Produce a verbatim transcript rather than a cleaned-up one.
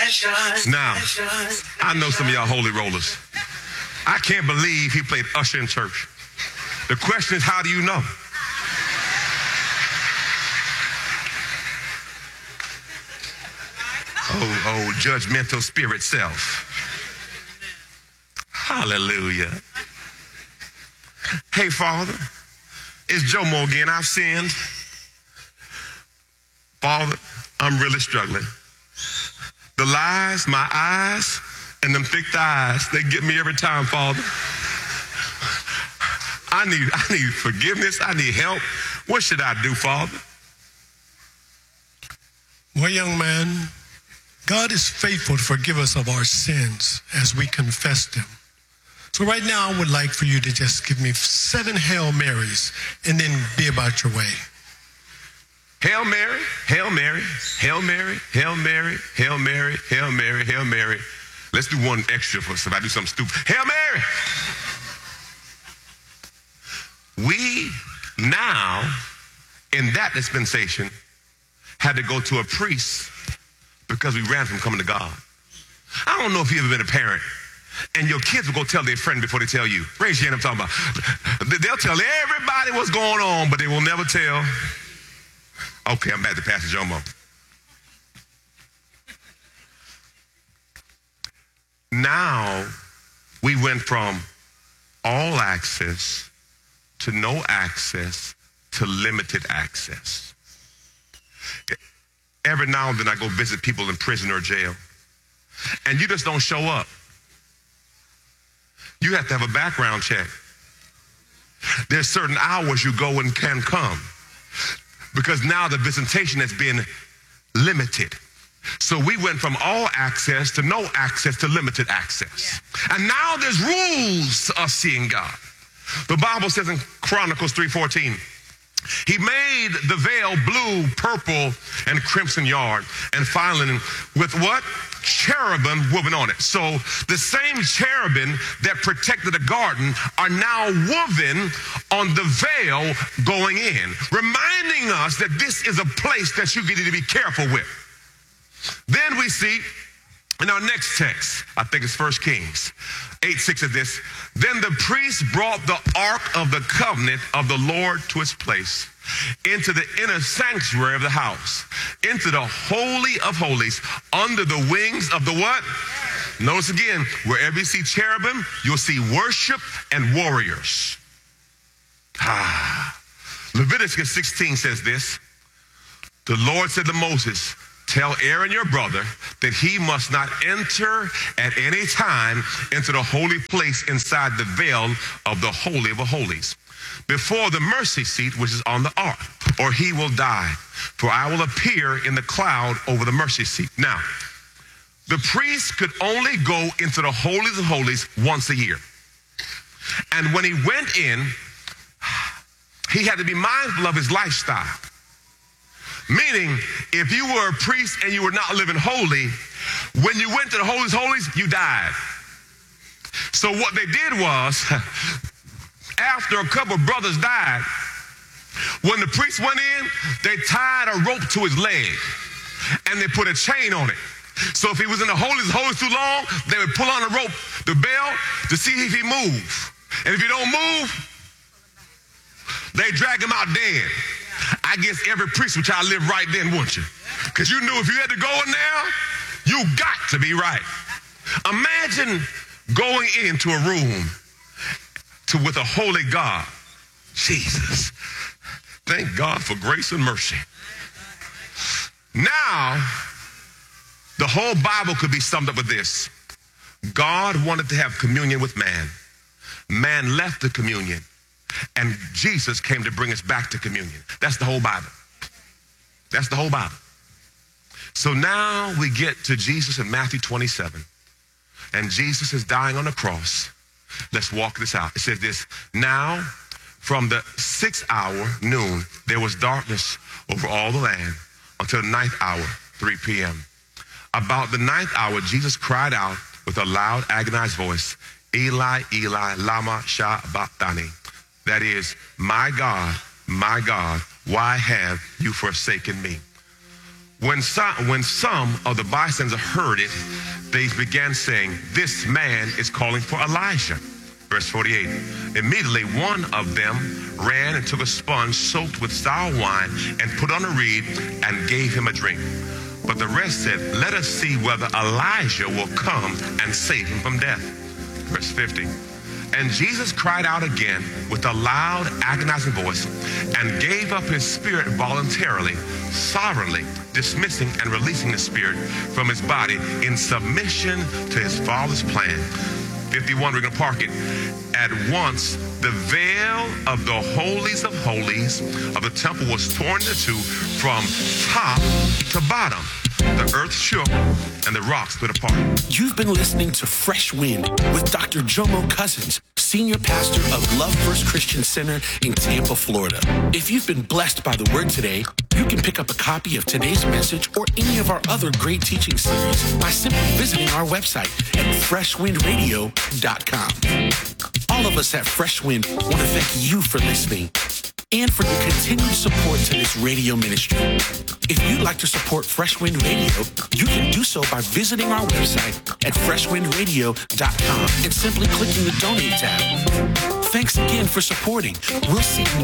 Now, I know some of y'all holy rollers. I can't believe he played usher in church. The question is, how do you know? Oh, oh, judgmental spirit self. Hallelujah. Hey, Father, it's Jomo again. I've sinned. Father, I'm really struggling. The lies, my eyes, and them thick thighs, they get me every time, Father. I need, I need forgiveness. I need help. What should I do, Father? Well, young man, God is faithful to forgive us of our sins as we confess them. So right now, I would like for you to just give me seven Hail Marys and then be about your way. Hail Mary, Hail Mary, Hail Mary, Hail Mary, Hail Mary, Hail Mary, Hail Mary. Let's do one extra for us if I do something stupid. Hail Mary. We now, in that dispensation, had to go to a priest because we ran from coming to God. I don't know if you've ever been a parent and your kids will go tell their friend before they tell you. Raise your hand, I'm talking about. They'll tell everybody what's going on, but they will never tell. Okay, I'm back to Pastor Jomo. Now, we went from all access to no access to limited access. Every now and then I go visit people in prison or jail, and you just don't show up. You have to have a background check. There's certain hours you go and can come, because now the visitation has been limited. So we went from all access to no access to limited access. Yeah. And now there's rules of seeing God. The Bible says in Chronicles three fourteen, he made the veil blue, purple, and crimson yarn, and filing with what? Cherubim woven on it. So the same cherubim that protected the garden are now woven on the veil going in, reminding us that this is a place that you need to be careful with. Then we see in our next text, I think it's First Kings eight six of this, then the priest brought the ark of the covenant of the Lord to its place, into the inner sanctuary of the house, into the holy of holies, under the wings of the what? Notice again, wherever you see cherubim, you'll see worship and warriors. Ah. Leviticus sixteen says this, the Lord said to Moses, tell Aaron your brother that he must not enter at any time into the holy place inside the veil of the Holy of Holies, before the mercy seat which is on the ark, or he will die. For I will appear in the cloud over the mercy seat. Now, the priest could only go into the holies of holies once a year. And when he went in, he had to be mindful of his lifestyle. Meaning, if you were a priest and you were not living holy, when you went to the holies of holies, you died. So what they did was, after a couple of brothers died, when the priest went in, they tied a rope to his leg and they put a chain on it. So if he was in the holies of holies too long, they would pull on the rope, the bell, to see if he moved. And if he don't move, they drag him out dead. I guess every priest would try to live right then, wouldn't you? Because you knew if you had to go in there, you got to be right. Imagine going into a room to with a holy God. Jesus. Thank God for grace and mercy. Now, the whole Bible could be summed up with this. God wanted to have communion with man. Man left the communion. And Jesus came to bring us back to communion. That's the whole Bible. That's the whole Bible. So now we get to Jesus in Matthew twenty-seven. And Jesus is dying on the cross. Let's walk this out. It says this, now from the sixth hour, noon, there was darkness over all the land until the ninth hour, three p.m. About the ninth hour, Jesus cried out with a loud, agonized voice, Eli, Eli, lama sabachthani. That is, my God, my God, why have you forsaken me? When some, when some of the bystanders heard it, they began saying, "This man is calling for Elijah." Verse forty-eight, immediately one of them ran and took a sponge soaked with sour wine and put on a reed and gave him a drink. But the rest said, "Let us see whether Elijah will come and save him from death." Verse fifty, and Jesus cried out again with a loud, agonizing voice and gave up his spirit voluntarily, sovereignly dismissing and releasing the spirit from his body in submission to his Father's plan. fifty-one, we're going to park it. At once, the veil of the holies of holies of the temple was torn in two from top to bottom. The earth shook and the rocks split apart. You've been listening to Fresh Wind with Doctor Jomo Cousins, Senior Pastor of Love First Christian Center in Tampa, Florida. If you've been blessed by the word today, you can pick up a copy of today's message or any of our other great teaching series by simply visiting our website at fresh wind radio dot com. All of us at Fresh Wind want to thank you for listening and for your continued support to this radio ministry. If you'd like to support Fresh Wind Radio, you can do so by visiting our website at fresh wind radio dot com and simply clicking the Donate tab. Thanks again for supporting. We'll see you